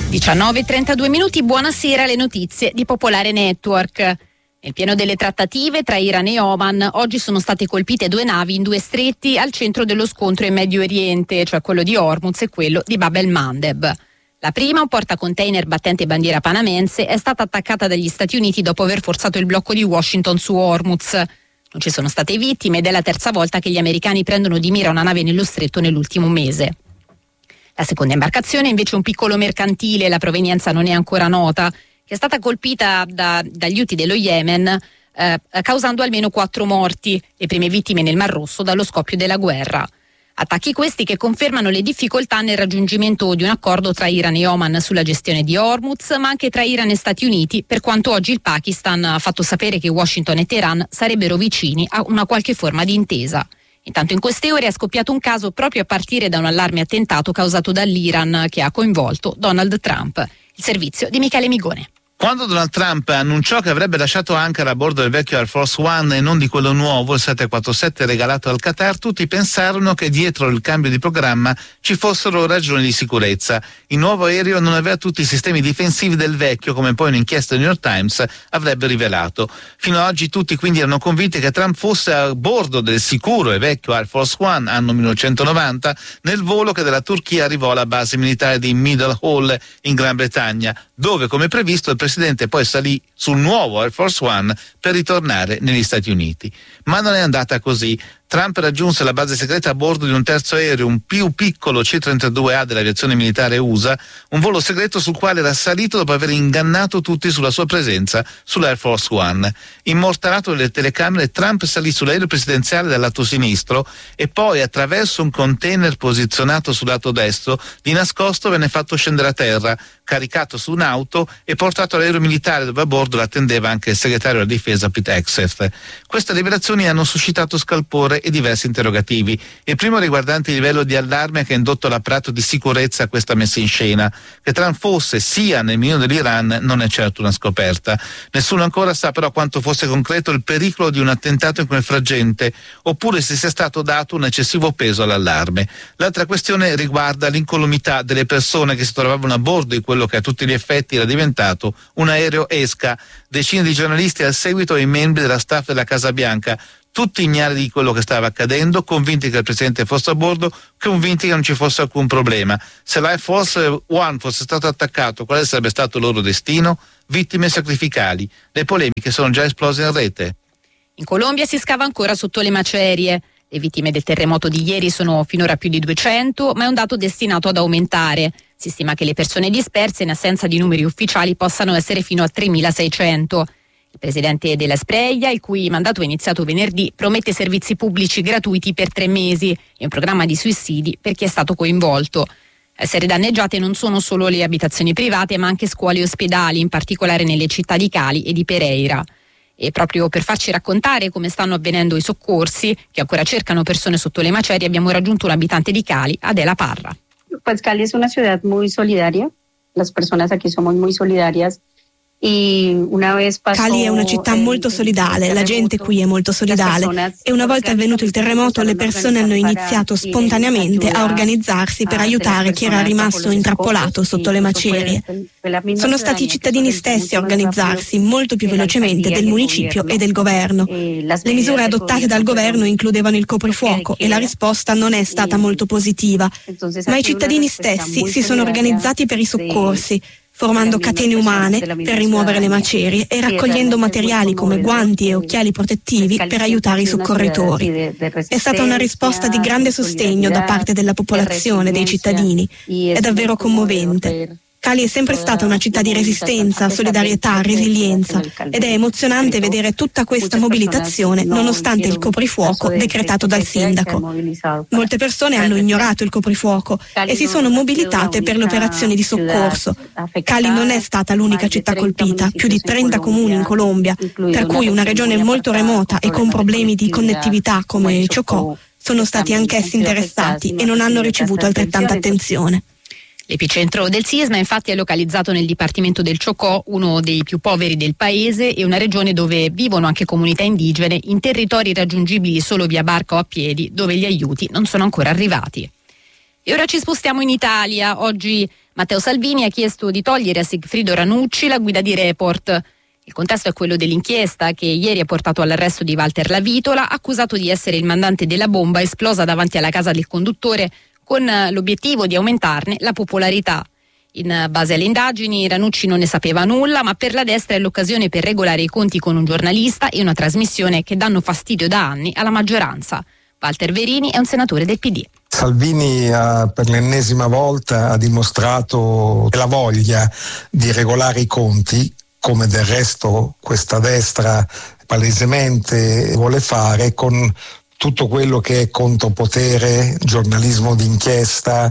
19:32 minuti, buonasera, le notizie di Popolare Network. Nel pieno delle trattative tra Iran e Oman, oggi sono state colpite 2 navi in 2 stretti al centro dello scontro in Medio Oriente, cioè quello di Hormuz e quello di Bab el-Mandeb. La prima, un portacontainer battente bandiera panamense, è stata attaccata dagli Stati Uniti dopo aver forzato il blocco di Washington su Hormuz. Non ci sono state vittime ed è la terza volta che gli americani prendono di mira una nave nello stretto nell'ultimo mese. La seconda imbarcazione è invece un piccolo mercantile, la provenienza non è ancora nota, che è stata colpita dagli Houthi dello Yemen, causando almeno 4 morti, le prime vittime nel Mar Rosso dallo scoppio della guerra. Attacchi questi che confermano le difficoltà nel raggiungimento di un accordo tra Iran e Oman sulla gestione di Hormuz, ma anche tra Iran e Stati Uniti, per quanto oggi il Pakistan ha fatto sapere che Washington e Teheran sarebbero vicini a una qualche forma di intesa. Intanto in queste ore è scoppiato un caso proprio a partire da un allarme attentato causato dall'Iran che ha coinvolto Donald Trump. Il servizio di Michele Migone. Quando Donald Trump annunciò che avrebbe lasciato Ankara a bordo del vecchio Air Force One e non di quello nuovo, il 747 regalato al Qatar, tutti pensarono che dietro il cambio di programma ci fossero ragioni di sicurezza. Il nuovo aereo non aveva tutti i sistemi difensivi del vecchio, come poi un'inchiesta del New York Times avrebbe rivelato. Fino ad oggi tutti quindi erano convinti che Trump fosse a bordo del sicuro e vecchio Air Force One, anno 1990, nel volo che dalla Turchia arrivò alla base militare di Middle Hall in Gran Bretagna, dove come previsto il presidente poi salì sul nuovo Air Force One per ritornare negli Stati Uniti. Ma non è andata così. Trump raggiunse la base segreta a bordo di un terzo aereo, un più piccolo C-32A dell'aviazione militare USA, un volo segreto sul quale era salito dopo aver ingannato tutti sulla sua presenza sull'Air Force One. Immortalato dalle telecamere, Trump salì sull'aereo presidenziale dal lato sinistro e poi, attraverso un container posizionato sul lato destro, di nascosto venne fatto scendere a terra, caricato su un'auto e portato all'aereo militare dove a bordo l'attendeva anche il segretario della difesa Pete Hegseth. Queste rivelazioni hanno suscitato scalpore e diversi interrogativi. Il primo riguardante il livello di allarme che ha indotto l'apparato di sicurezza a questa messa in scena. Che Trump fosse sia nel mirino dell'Iran non è certo una scoperta. Nessuno ancora sa però quanto fosse concreto il pericolo di un attentato in quel frangente, oppure se sia stato dato un eccessivo peso all'allarme. L'altra questione riguarda l'incolumità delle persone che si trovavano a bordo di quello che a tutti gli effetti era diventato un aereo esca. Decine di giornalisti al seguito e i membri della staff della Casa Bianca, tutti ignari di quello che stava accadendo, convinti che il presidente fosse a bordo, convinti che non ci fosse alcun problema. Se l'Air Force One fosse stato attaccato, quale sarebbe stato il loro destino? Vittime sacrificali. Le polemiche sono già esplose in rete. In Colombia si scava ancora sotto le macerie. Le vittime del terremoto di ieri sono finora più di 200, ma è un dato destinato ad aumentare. Si stima che le persone disperse in assenza di numeri ufficiali possano essere fino a 3.600. Il presidente della Spreia, il cui mandato è iniziato venerdì, promette servizi pubblici gratuiti per 3 mesi e un programma di sussidi per chi è stato coinvolto. A essere danneggiate non sono solo le abitazioni private, ma anche scuole e ospedali, in particolare nelle città di Cali e di Pereira. E proprio per farci raccontare come stanno avvenendo i soccorsi, che ancora cercano persone sotto le macerie, abbiamo raggiunto un abitante di Cali, Adela Parra. Pues Cali es una ciudad muy solidaria, las personas aquí somos muy solidarias. Cali è una città molto solidale, la gente qui è molto solidale e una volta avvenuto il terremoto le persone hanno iniziato spontaneamente a organizzarsi per aiutare chi era rimasto intrappolato sotto le macerie. Sono stati i cittadini stessi a organizzarsi molto più velocemente del municipio e del governo. Le misure adottate dal governo includevano il coprifuoco e la risposta non è stata molto positiva, ma i cittadini stessi si sono organizzati per i soccorsi, formando catene umane per rimuovere le macerie e raccogliendo materiali come guanti e occhiali protettivi per aiutare i soccorritori. È stata una risposta di grande sostegno da parte della popolazione, dei cittadini. È davvero commovente. Cali è sempre stata una città di resistenza, solidarietà, resilienza ed è emozionante vedere tutta questa mobilitazione nonostante il coprifuoco decretato dal sindaco. Molte persone hanno ignorato il coprifuoco e si sono mobilitate per le operazioni di soccorso. Cali non è stata l'unica città colpita, più di 30 comuni in Colombia, per cui una regione molto remota e con problemi di connettività come Chocó sono stati anch'essi interessati e non hanno ricevuto altrettanta attenzione. L'epicentro del sisma infatti è localizzato nel dipartimento del Chocó, uno dei più poveri del paese e una regione dove vivono anche comunità indigene in territori raggiungibili solo via barca o a piedi, dove gli aiuti non sono ancora arrivati. E ora ci spostiamo in Italia. Oggi Matteo Salvini ha chiesto di togliere a Sigfrido Ranucci la guida di Report. Il contesto è quello dell'inchiesta che ieri ha portato all'arresto di Walter Lavitola, accusato di essere il mandante della bomba esplosa davanti alla casa del conduttore con l'obiettivo di aumentarne la popolarità. In base alle indagini Ranucci non ne sapeva nulla, ma per la destra è l'occasione per regolare i conti con un giornalista e una trasmissione che danno fastidio da anni alla maggioranza. Walter Verini è un senatore del PD. Salvini per l'ennesima volta ha dimostrato la voglia di regolare i conti, come del resto questa destra palesemente vuole fare, con tutto quello che è contropotere, giornalismo d'inchiesta,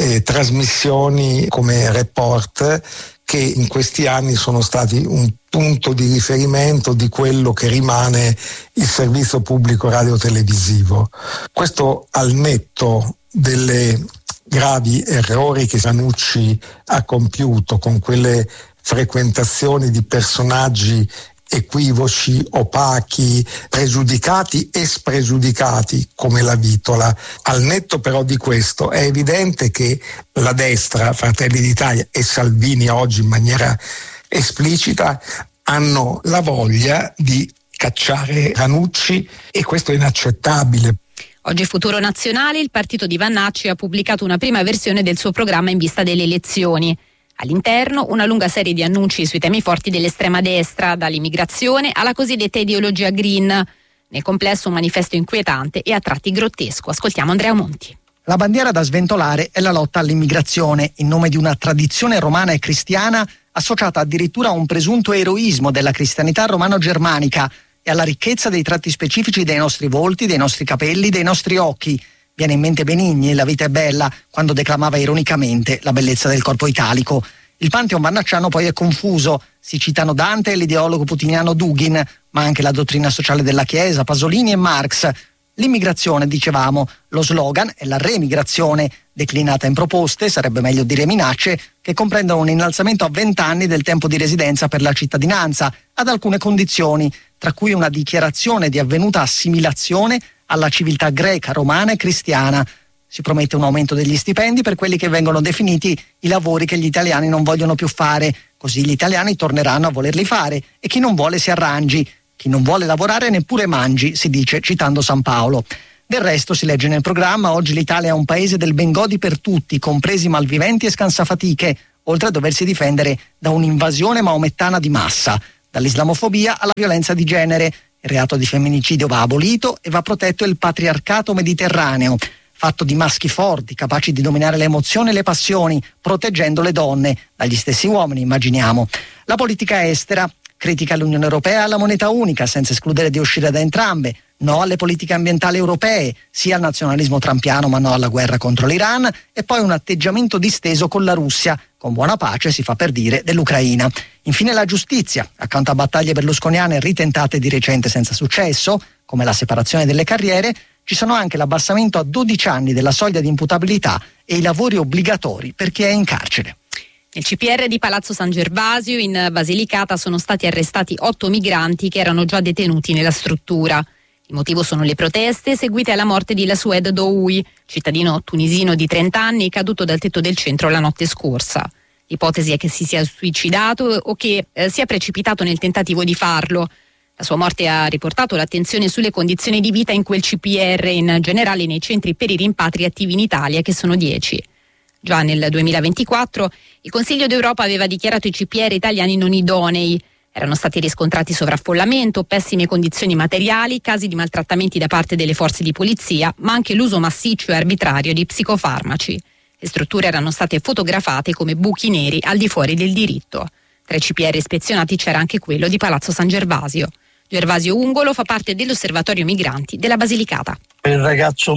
trasmissioni come Report, che in questi anni sono stati un punto di riferimento di quello che rimane il servizio pubblico radiotelevisivo. Questo al netto delle gravi errori che Ranucci ha compiuto con quelle frequentazioni di personaggi equivoci, opachi, pregiudicati e spregiudicati come Lavitola. Al netto però di questo è evidente che la destra, Fratelli d'Italia e Salvini oggi in maniera esplicita hanno la voglia di cacciare Ranucci e questo è inaccettabile. Oggi Futuro Nazionale, il partito di Vannacci ha pubblicato una prima versione del suo programma in vista delle elezioni. All'interno una lunga serie di annunci sui temi forti dell'estrema destra, dall'immigrazione alla cosiddetta ideologia green. Nel complesso un manifesto inquietante e a tratti grottesco. Ascoltiamo Andrea Monti. La bandiera da sventolare è la lotta all'immigrazione, in nome di una tradizione romana e cristiana associata addirittura a un presunto eroismo della cristianità romano-germanica e alla ricchezza dei tratti specifici dei nostri volti, dei nostri capelli, dei nostri occhi. Viene in mente Benigni, La vita è bella, quando declamava ironicamente la bellezza del corpo italico. Il pantheon vannacciano poi è confuso. Si citano Dante e l'ideologo putiniano Dugin, ma anche la dottrina sociale della Chiesa, Pasolini e Marx. L'immigrazione, dicevamo, lo slogan è la remigrazione, declinata in proposte, sarebbe meglio dire minacce, che comprendono un innalzamento a 20 anni del tempo di residenza per la cittadinanza, ad alcune condizioni, tra cui una dichiarazione di avvenuta assimilazione alla civiltà greca, romana e cristiana. Si promette un aumento degli stipendi per quelli che vengono definiti i lavori che gli italiani non vogliono più fare, così gli italiani torneranno a volerli fare e chi non vuole si arrangi. Chi non vuole lavorare neppure mangi, si dice citando San Paolo. Del resto si legge nel programma: oggi l'Italia è un paese del bengodi per tutti, compresi malviventi e scansafatiche, oltre a doversi difendere da un'invasione maomettana di massa, dall'islamofobia alla violenza di genere. Il reato di femminicidio va abolito e va protetto il patriarcato mediterraneo, fatto di maschi forti, capaci di dominare le emozioni e le passioni, proteggendo le donne, dagli stessi uomini, immaginiamo. La politica estera critica l'Unione Europea e la moneta unica, senza escludere di uscire da entrambe. No alle politiche ambientali europee, sì al nazionalismo trumpiano ma no alla guerra contro l'Iran, e poi un atteggiamento disteso con la Russia, con buona pace si fa per dire dell'Ucraina. Infine la giustizia, accanto a battaglie berlusconiane ritentate di recente senza successo, come la separazione delle carriere, ci sono anche l'abbassamento a 12 anni della soglia di imputabilità e i lavori obbligatori per chi è in carcere. Nel CPR di Palazzo San Gervasio in Basilicata sono stati arrestati 8 migranti che erano già detenuti nella struttura. Il motivo sono le proteste seguite alla morte di Lasoued Doui, cittadino tunisino di 30 anni caduto dal tetto del centro la notte scorsa. L'ipotesi è che si sia suicidato o che sia precipitato nel tentativo di farlo. La sua morte ha riportato l'attenzione sulle condizioni di vita in quel CPR e in generale nei centri per i rimpatri attivi in Italia, che sono 10. Già nel 2024 il Consiglio d'Europa aveva dichiarato i CPR italiani non idonei. Erano stati riscontrati sovraffollamento, pessime condizioni materiali, casi di maltrattamenti da parte delle forze di polizia, ma anche l'uso massiccio e arbitrario di psicofarmaci. Le strutture erano state fotografate come buchi neri al di fuori del diritto. Tra i CPR ispezionati c'era anche quello di Palazzo San Gervasio. Gervasio Ungolo fa parte dell'Osservatorio Migranti della Basilicata. Il ragazzo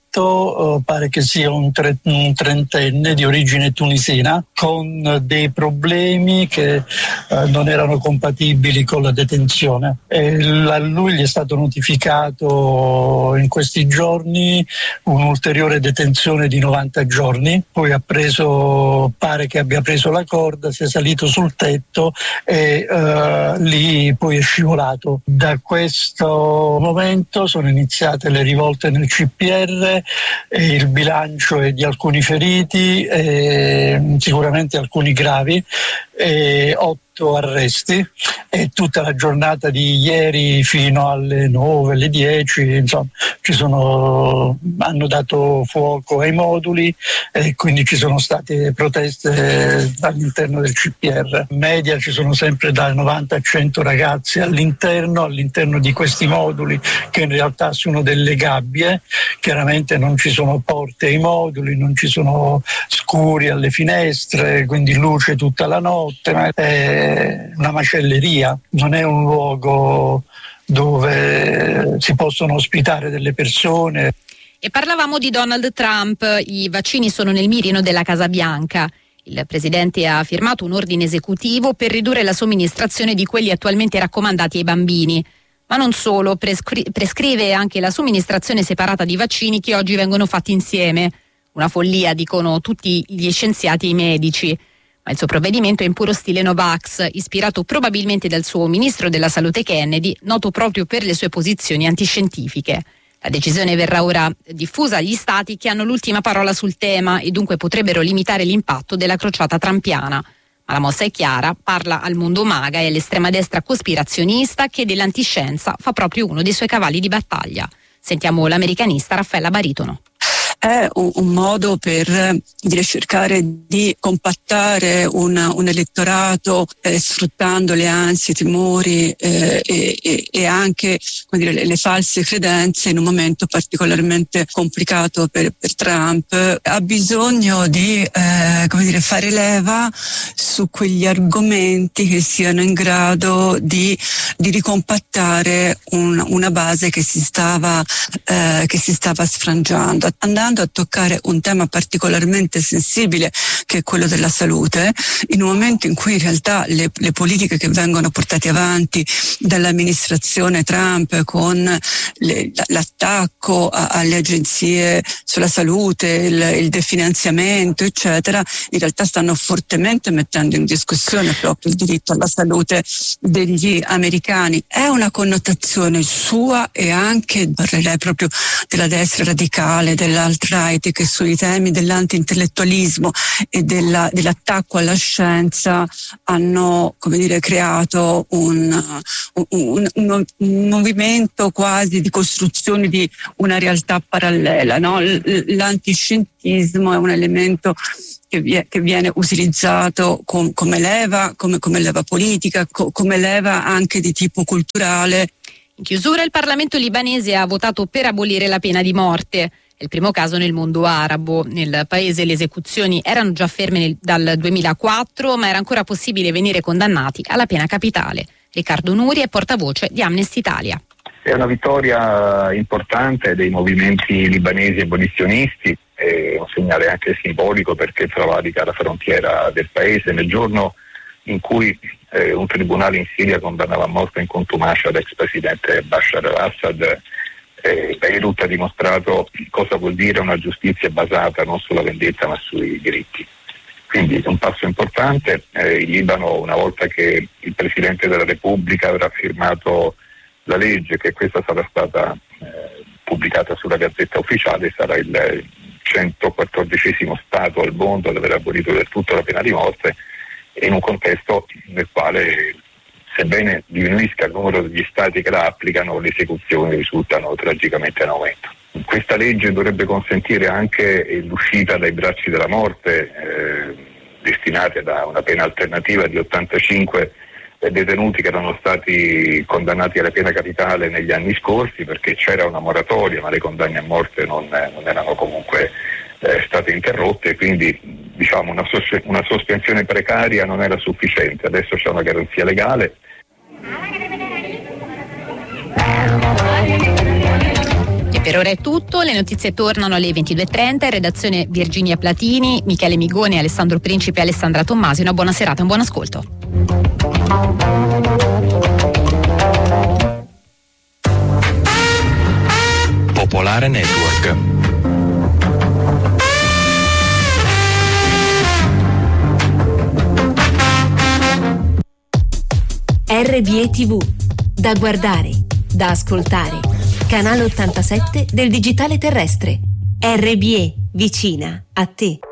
morto pare che sia un trentenne di origine tunisina con dei problemi che non erano compatibili con la detenzione. A lui gli è stato notificato in questi giorni un'ulteriore detenzione di 90 giorni, poi pare che abbia preso la corda, si è salito sul tetto e lì poi è scivolato. Da questo momento sono iniziate le rivolte nel CPR morte, il bilancio è di alcuni feriti, sicuramente alcuni gravi, 8 arresti, e tutta la giornata di ieri fino alle 9, alle 10, insomma, hanno dato fuoco ai moduli e quindi ci sono state proteste all'interno del CPR. In media ci sono sempre da 90 a 100 ragazzi all'interno di questi moduli, che in realtà sono delle gabbie. Chiaramente non ci sono porte ai moduli, non ci sono scuri alle finestre, quindi luce tutta la notte, ma è una macelleria, non è un luogo dove si possono ospitare delle persone. E parlavamo di Donald Trump. I vaccini sono nel mirino della Casa Bianca. Il presidente ha firmato un ordine esecutivo per ridurre la somministrazione di quelli attualmente raccomandati ai bambini. Ma non solo, prescrive anche la somministrazione separata di vaccini che oggi vengono fatti insieme. Una follia, dicono tutti gli scienziati e i medici. Ma il suo provvedimento è in puro stile Novax, ispirato probabilmente dal suo ministro della salute Kennedy, noto proprio per le sue posizioni antiscientifiche. La decisione verrà ora diffusa agli stati che hanno l'ultima parola sul tema e dunque potrebbero limitare l'impatto della crociata trumpiana. Ma la mossa è chiara, parla al mondo MAGA e all'estrema destra cospirazionista che dell'antiscienza fa proprio uno dei suoi cavalli di battaglia. Sentiamo l'americanista Raffaella Baritono. È un modo per cercare di compattare un elettorato sfruttando le ansie, i timori e anche le false credenze in un momento particolarmente complicato per Trump. Ha bisogno di fare leva su quegli argomenti che siano in grado di ricompattare una base che si stava sfrangiando, andando a toccare un tema particolarmente sensibile che è quello della salute, in un momento in cui in realtà le politiche che vengono portate avanti dall'amministrazione Trump con l'attacco alle agenzie sulla salute, il definanziamento eccetera, in realtà stanno fortemente mettendo in discussione proprio il diritto alla salute degli americani. È una connotazione sua e anche, parlerei proprio della destra radicale, dell'alt-right, che sui temi dell'anti-intellettualismo e dell'attacco alla scienza hanno creato un movimento quasi di costruzione di una realtà parallela, no? L'antiscientismo è un elemento che viene utilizzato come leva politica, come leva anche di tipo culturale. In chiusura, il Parlamento libanese ha votato per abolire la pena di morte. È il primo caso nel mondo arabo. Nel paese le esecuzioni erano già ferme dal 2004, ma era ancora possibile venire condannati alla pena capitale. Riccardo Nuri è portavoce di Amnesty Italia. È una vittoria importante dei movimenti libanesi abolizionisti, è un segnale anche simbolico perché travalica la frontiera del paese. Nel giorno in cui un tribunale in Siria condannava a morte in contumacia l'ex presidente Bashar al-Assad, Beirut ha dimostrato cosa vuol dire una giustizia basata non sulla vendetta ma sui diritti. Quindi un passo importante. Il Libano, una volta che il Presidente della Repubblica avrà firmato la legge, che questa sarà stata pubblicata sulla Gazzetta Ufficiale, sarà il 114° Stato al mondo ad aver abolito del tutto la pena di morte, in un contesto nel quale, sebbene diminuisca il numero degli stati che la applicano, le esecuzioni risultano tragicamente in aumento. Questa legge dovrebbe consentire anche l'uscita dai bracci della morte, destinate da una pena alternativa di 85 detenuti che erano stati condannati alla pena capitale negli anni scorsi, perché c'era una moratoria, ma le condanne a morte non erano comunque state interrotte, quindi una sospensione precaria non era sufficiente. Adesso c'è una garanzia legale. E per ora è tutto, le notizie tornano alle 22:30, in redazione Virginia Platini, Michele Migoni, Alessandro Principe e Alessandra Tommasi. Una buona serata, un buon ascolto. Popolare Network. RBE TV, da guardare, da ascoltare. Canale 87 del digitale terrestre. RBE, vicina a te.